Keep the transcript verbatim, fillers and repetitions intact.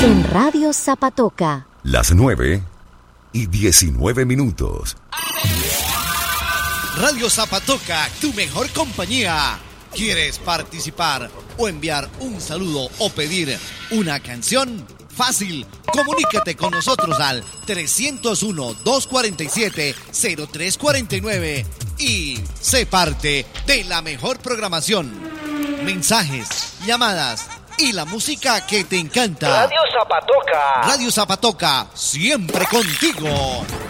En Radio Zapatoca. Las nueve y diecinueve minutos. Radio Zapatoca, tu mejor compañía. ¿Quieres participar o enviar un saludo o pedir una canción? Fácil, comunícate con nosotros al trescientos uno, doscientos cuarenta y siete, cero tres cuarenta y nueve y sé parte de la mejor programación. Mensajes, llamadas y la música que te encanta. Radio Zapatoca. Radio Zapatoca, siempre contigo.